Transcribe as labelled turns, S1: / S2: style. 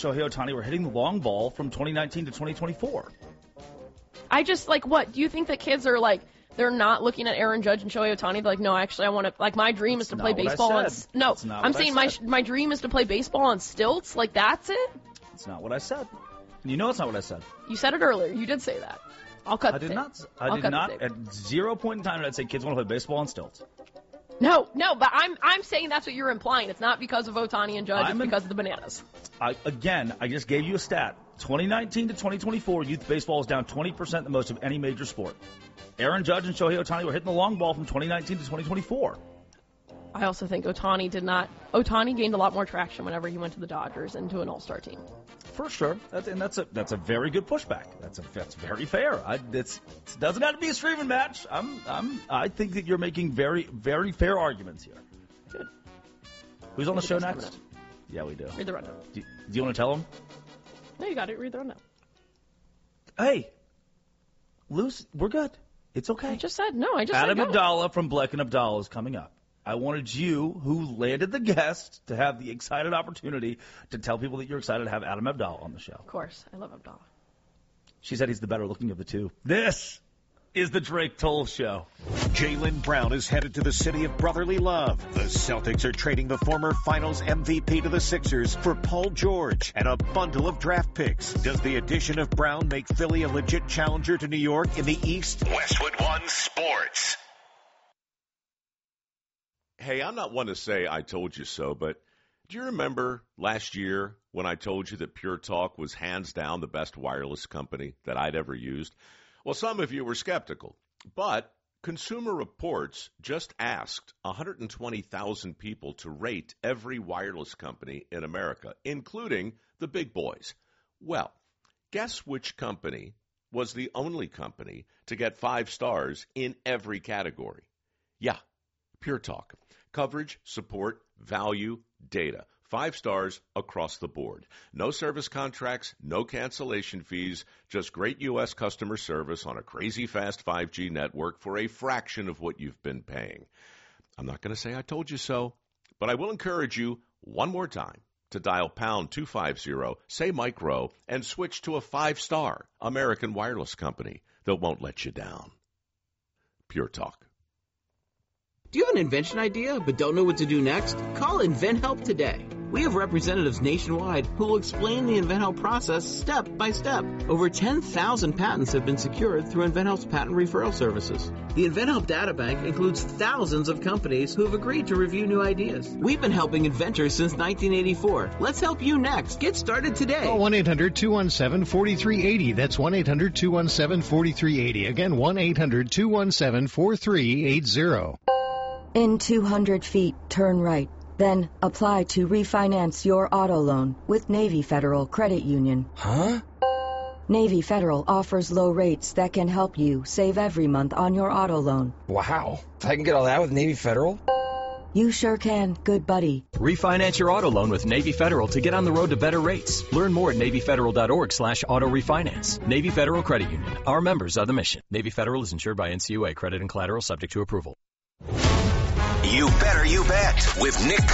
S1: Shohei Ohtani were hitting the long ball from 2019 to 2024.
S2: I just, what? Do you think that kids are, they're not looking at Aaron Judge and Shohei Ohtani? They're no, actually, I want to, my dream is to play baseball on... No, I'm saying my dream is to play baseball on stilts. That's it?
S1: That's not what I said. You know it's not what I said.
S2: You said it earlier. You did say that. I'll cut the tape.
S1: I did not. At 0 point in time did I say kids want to play baseball on stilts.
S2: No, but I'm saying that's what you're implying. It's not because of Ohtani and Judge. It's because of the bananas. I
S1: just gave you a stat. 2019 to 2024, youth baseball is down 20% the most of any major sport. Aaron Judge and Shohei Ohtani were hitting the long ball from 2019 to 2024.
S2: I also think Ohtani gained a lot more traction whenever he went to the Dodgers and to an all-star team.
S1: For sure. That's a very good pushback. That's very fair. It doesn't have to be a screaming match. I think that you're making very, very fair arguments here.
S2: Good.
S1: Who's on the show next? Yeah, we do.
S2: Read the rundown.
S1: Do you want to tell them?
S2: No, you got it. Read the rundown.
S1: Hey, Luce, we're good. It's okay.
S2: I just said no.
S1: Adam Abdallah from Bleck and Abdallah is coming up. I wanted you, who landed the guest, to have the excited opportunity to tell people that you're excited to have Adam Abdallah on the show.
S2: Of course. I love Abdallah.
S1: She said he's the better looking of the two. This is the Drake Toll Show.
S3: Jaylen Brown is headed to the city of brotherly love. The Celtics are trading the former finals MVP to the Sixers for Paul George and a bundle of draft picks. Does the addition of Brown make Philly a legit challenger to New York in the East?
S4: Westwood One Sports.
S5: Hey, I'm not one to say I told you so, but do you remember last year when I told you that Pure Talk was hands down the best wireless company that I'd ever used? Well, some of you were skeptical, but Consumer Reports just asked 120,000 people to rate every wireless company in America, including the big boys. Well, guess which company was the only company to get 5 stars in every category? Yeah, Pure Talk. Coverage, support, value, data. 5 stars across the board. No service contracts, no cancellation fees, just great U.S. customer service on a crazy fast 5G network for a fraction of what you've been paying. I'm not going to say I told you so, but I will encourage you one more time to dial pound 250, say Mike Rowe, and switch to a 5-star American wireless company that won't let you down. Pure Talk.
S6: Do you have an invention idea but don't know what to do next? Call InventHelp today. We have representatives nationwide who will explain the InventHelp process step by step. Over 10,000 patents have been secured through InventHelp's patent referral services. The InventHelp databank includes thousands of companies who have agreed to review new ideas. We've been helping inventors since 1984. Let's help you next. Get started today.
S7: Call 1-800-217-4380. That's 1-800-217-4380. Again, 1-800-217-4380.
S8: In 200 feet, turn right. Then apply to refinance your auto loan with Navy Federal Credit Union.
S9: Huh?
S8: Navy Federal offers low rates that can help you save every month on your auto loan.
S9: Wow. I can get all that with Navy Federal?
S8: You sure can, good buddy.
S10: Refinance your auto loan with Navy Federal to get on the road to better rates. Learn more at NavyFederal.org/auto refinance. Navy Federal Credit Union. Our members are the mission. Navy Federal is insured by NCUA. Credit and collateral subject to approval.
S4: You better you bet with Nick